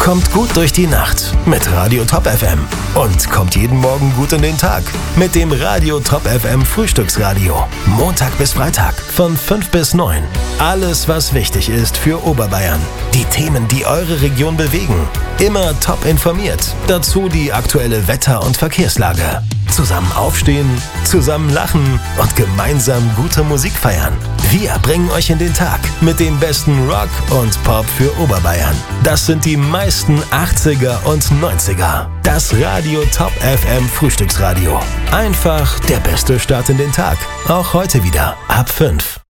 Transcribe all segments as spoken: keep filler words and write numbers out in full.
Kommt gut durch die Nacht mit Radio Top F M und kommt jeden Morgen gut in den Tag mit dem Radio Top F M Frühstücksradio. Montag bis Freitag von fünf bis neun. Alles, was wichtig ist für Oberbayern. Die Themen, die eure Region bewegen. Immer top informiert. Dazu die aktuelle Wetter- und Verkehrslage. Zusammen aufstehen, zusammen lachen und gemeinsam gute Musik feiern. Wir bringen euch in den Tag mit dem besten Rock und Pop für Oberbayern. Das sind die meisten achtziger und neunziger. Das Radio Top F M Frühstücksradio. Einfach der beste Start in den Tag. Auch heute wieder ab fünf.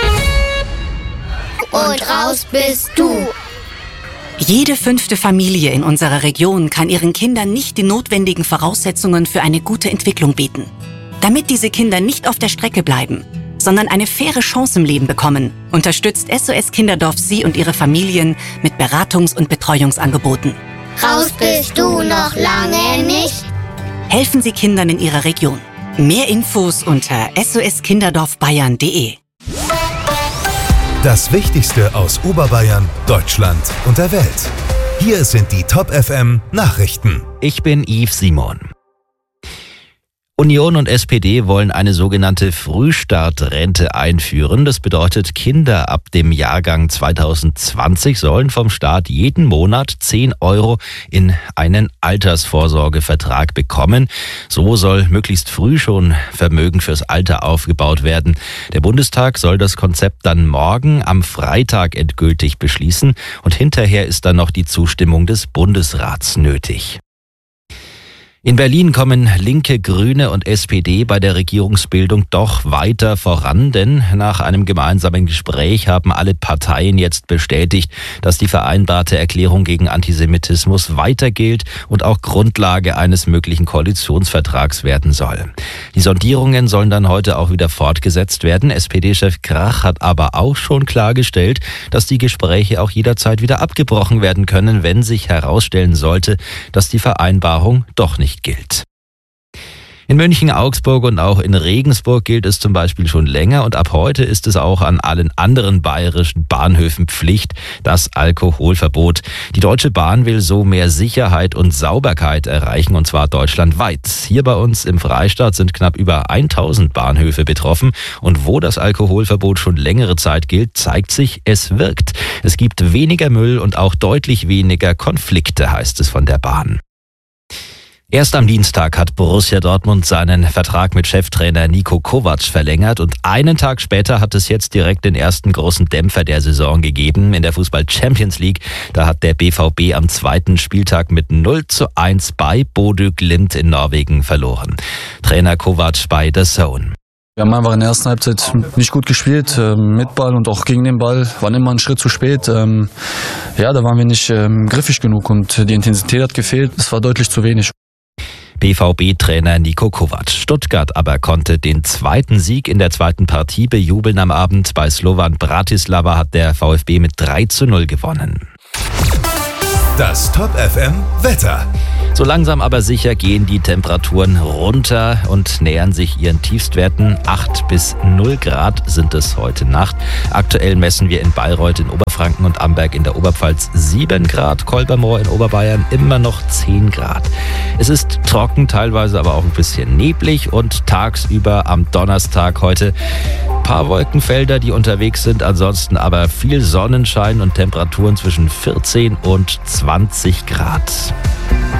Und raus bist du. Jede fünfte Familie in unserer Region kann ihren Kindern nicht die notwendigen Voraussetzungen für eine gute Entwicklung bieten. Damit diese Kinder nicht auf der Strecke bleiben, sondern eine faire Chance im Leben bekommen, unterstützt S O S Kinderdorf Sie und Ihre Familien mit Beratungs- und Betreuungsangeboten. Raus bist du noch lange nicht. Helfen Sie Kindern in Ihrer Region. Mehr Infos unter s o s kinderdorf bayern punkt de. Das Wichtigste aus Oberbayern, Deutschland und der Welt. Hier sind die Top F M Nachrichten. Ich bin Yves Simon. Union und S P D wollen eine sogenannte Frühstartrente einführen. Das bedeutet, Kinder ab dem Jahrgang zwanzig zwanzig sollen vom Staat jeden Monat zehn Euro in einen Altersvorsorgevertrag bekommen. So soll möglichst früh schon Vermögen fürs Alter aufgebaut werden. Der Bundestag soll das Konzept dann morgen am Freitag endgültig beschließen und hinterher ist dann noch die Zustimmung des Bundesrats nötig. In Berlin kommen Linke, Grüne und S P D bei der Regierungsbildung doch weiter voran, denn nach einem gemeinsamen Gespräch haben alle Parteien jetzt bestätigt, dass die vereinbarte Erklärung gegen Antisemitismus weiter gilt und auch Grundlage eines möglichen Koalitionsvertrags werden soll. Die Sondierungen sollen dann heute auch wieder fortgesetzt werden. S P D-Chef Krach hat aber auch schon klargestellt, dass die Gespräche auch jederzeit wieder abgebrochen werden können, wenn sich herausstellen sollte, dass die Vereinbarung doch nicht gilt. In München, Augsburg und auch in Regensburg gilt es zum Beispiel schon länger und ab heute ist es auch an allen anderen bayerischen Bahnhöfen Pflicht, das Alkoholverbot. Die Deutsche Bahn will so mehr Sicherheit und Sauberkeit erreichen und zwar deutschlandweit. Hier bei uns im Freistaat sind knapp über tausend Bahnhöfe betroffen und wo das Alkoholverbot schon längere Zeit gilt, zeigt sich, es wirkt. Es gibt weniger Müll und auch deutlich weniger Konflikte, heißt es von der Bahn. Erst am Dienstag hat Borussia Dortmund seinen Vertrag mit Cheftrainer Niko Kovac verlängert und einen Tag später hat es jetzt direkt den ersten großen Dämpfer der Saison gegeben. In der Fußball-Champions League, da hat der B V B am zweiten Spieltag mit null zu eins bei Bodø Glimt in Norwegen verloren. Trainer Kovac bei The Zone. Wir haben einfach in der ersten Halbzeit nicht gut gespielt, mit Ball und auch gegen den Ball, waren immer einen Schritt zu spät. Ja, da waren wir nicht griffig genug und die Intensität hat gefehlt, es war deutlich zu wenig. B V B-Trainer Niko Kovac. Stuttgart aber konnte den zweiten Sieg in der zweiten Partie bejubeln am Abend. Bei Slovan Bratislava hat der VfB mit drei zu null gewonnen. Das Top F M Wetter. So langsam aber sicher gehen die Temperaturen runter und nähern sich ihren Tiefstwerten. acht bis null Grad sind es heute Nacht. Aktuell messen wir in Bayreuth in Oberfranken und Amberg in der Oberpfalz sieben Grad, Kolbermoor in Oberbayern immer noch zehn Grad. Es ist trocken, teilweise aber auch ein bisschen neblig und tagsüber am Donnerstag heute ein paar Wolkenfelder, die unterwegs sind. Ansonsten aber viel Sonnenschein und Temperaturen zwischen vierzehn und zwanzig Grad.